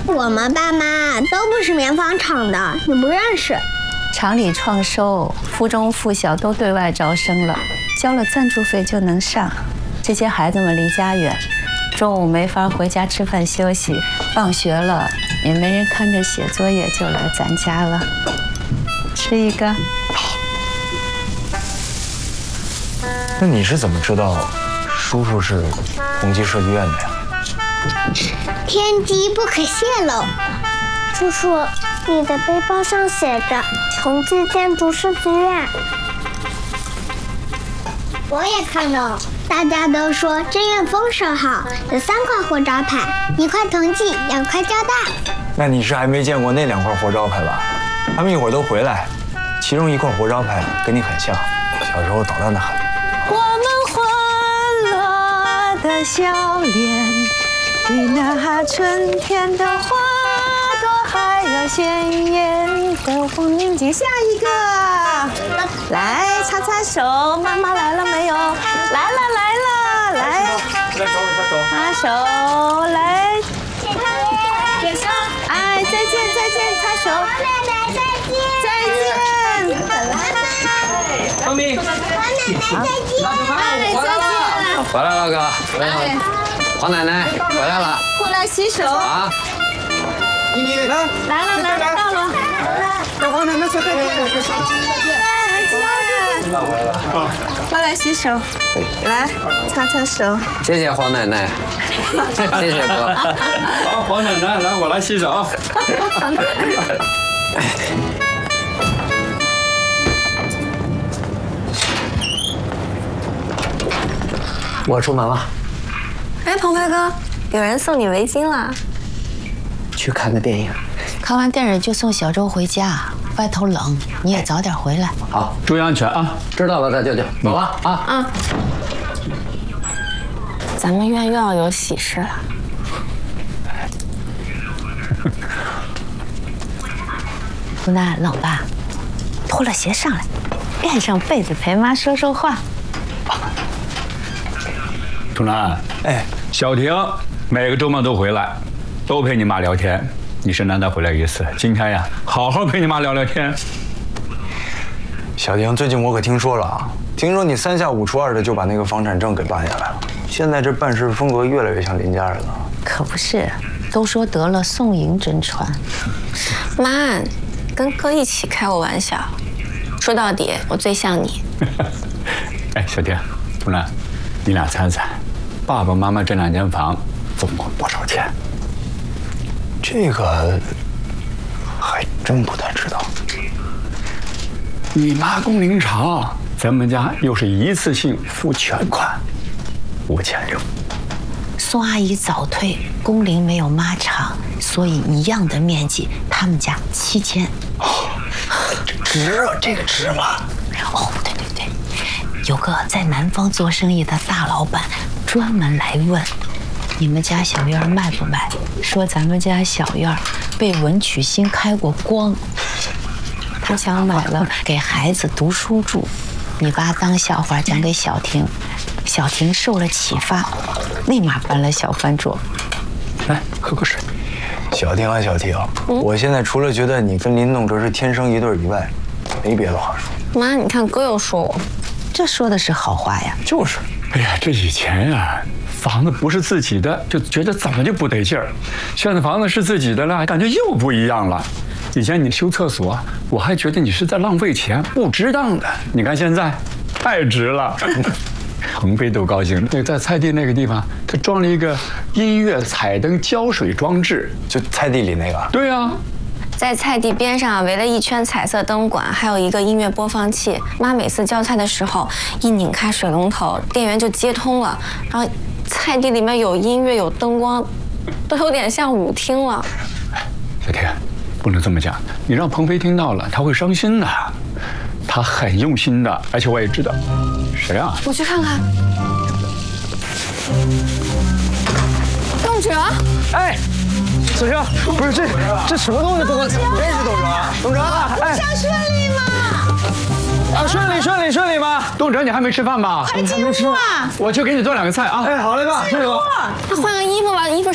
我们爸妈都不是棉纺厂的，你不认识。 厂里创收，附中附小都对外招生了，交了赞助费就能上。这些孩子们离家远，中午没法回家吃饭休息，放学了也没人看着写作业，就来咱家了。吃一个。 那你是怎么知道叔叔是宏基设计院的呀？ 天机不可泄露。叔叔，你的背包上写着宏基建筑设计院。我也看到了，大家都说这院风水好，有3块活招牌，1块同济，2块交大。 那你是还没见过那2块活招牌吧？他们一会儿都回来，其中1块活招牌跟你很像，小时候捣蛋的很。 我们欢乐的笑脸，比那春天的花朵还要鲜艳的红领巾。下一个，来擦擦手，妈妈来了没有？来了，来，擦手，来，点手，哎，再见，擦手， 王奶奶再见。 方明， 王奶奶再见。 回来了，哥，回来了。黄奶奶回来了， 过来洗手啊！ 你来， 来到了。 让黄奶奶再见。 过来洗手，来擦擦手。 谢谢黄奶奶，谢谢哥。 好，黄奶奶，来，我来洗手。 我出门了， 哎，鹏飞哥，有人送你围巾了。 去看个电影。 看完电影就送小周回家，外头冷，你也早点回来。 好， 注意安全啊！ 知道了，大舅舅，走了啊。 咱们院又要有喜事了。 湖南冷吧？脱了鞋上来，盖上被子陪妈说说话。 楚南， 哎， 小婷每个周末都回来，都陪你妈聊天。你是难得回来一次，今天呀，好好陪你妈聊聊天。 小婷，最近我可听说了啊，听说你3下5除2的就把那个房产证给办下来了，现在这办事风格越来越像林家人了。 可不是，都说得了宋颖真传。 妈，跟哥一起开我玩笑，说到底我最像你。 哎，小婷，楚南，你俩猜猜，爸爸妈妈这2间房总共多少钱？ 这个还真不太知道。 你妈工龄长，咱们家又是一次性付全款，5600。 宋阿姨早退，工龄没有妈长，所以一样的面积，他们家7000。 值啊，这个值吗？ 哦，对，有个在南方做生意的大老板专门来问，你们家小院卖不卖？说咱们家小院被文曲星开过光，他想买了给孩子读书住。你爸当笑话讲给小婷，小婷受了启发，立马搬了小饭桌。 来，喝口水。 小婷啊，小婷，我现在除了觉得你跟林栋哲是天生一对以外，没别的话说。 妈，你看哥又说我， 这说的是好话呀。 就是， 哎呀，这以前呀，房子不是自己的，就觉得怎么就不得劲儿；现在房子是自己的了，感觉又不一样了。以前你修厕所，我还觉得你是在浪费钱，不值当的。你看现在，太值了。鹏飞都高兴。那在菜地那个地方，他装了一个音乐彩灯浇水装置， 就菜地里那个。 对啊， 在菜地边上围了一圈彩色灯管，还有一个音乐播放器。妈每次浇菜的时候，一拧开水龙头，电源就接通了，然后菜地里面有音乐有灯光，都有点像舞厅了。 小天，不能这么讲，你让鹏飞听到了，他会伤心的。他很用心的，而且我也知道。谁啊？ 我去看看。栋哲， 哎，子哲，不是这什么东西？认识董哲？董哲，哎， 想顺利吗？ 啊，顺利吗？东哲，你还没吃饭吧？ 还没吃饭。 我去给你做2个菜啊。 哎，好嘞，爸，这个。 那换个衣服吧，衣服